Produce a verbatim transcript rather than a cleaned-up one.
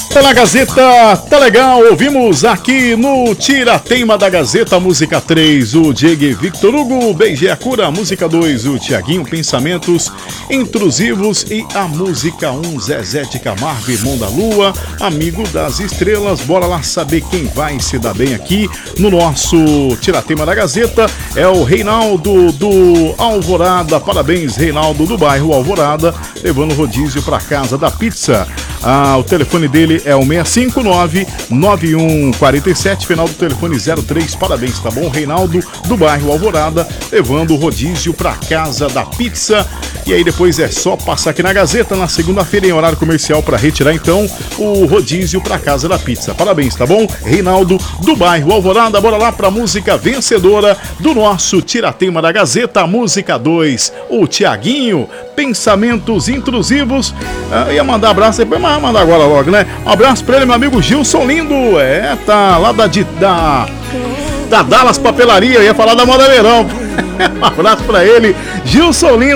Tá na Gazeta, tá legal, ouvimos aqui no Tira-Teima da Gazeta, música três, o Diego Victor Hugo, Beijei a Cura, música dois, o Tiaguinho, Pensamentos Intrusivos, e a música um, Zezé de Camargo, Irmão da Lua, Amigo das Estrelas. Bora lá saber quem vai se dar bem aqui no nosso Tira-Teima da Gazeta. É o Reinaldo do Alvorada, parabéns Reinaldo do bairro Alvorada, levando rodízio pra casa da pizza. Ah, o telefone dele é o seis cinco nove, nove um quatro sete, final do telefone zero três. Parabéns, tá bom? Reinaldo do bairro Alvorada, levando o rodízio pra casa da pizza. E aí depois é só passar aqui na Gazeta na segunda-feira em horário comercial para retirar então o rodízio pra casa da pizza. Parabéns, tá bom? Reinaldo do bairro Alvorada. Bora lá pra música vencedora do nosso Tira-Teima da Gazeta, a música dois, o Tiaguinho, Pensamentos Intrusivos. Ah, ia mandar abraço, depois mas mandar agora logo, né? Um abraço pra ele, meu amigo Gilson Lindo. É, tá lá da, da, da Dallas Papelaria, eu ia falar da Moda Verão. Um abraço pra ele, Gilson Lindo.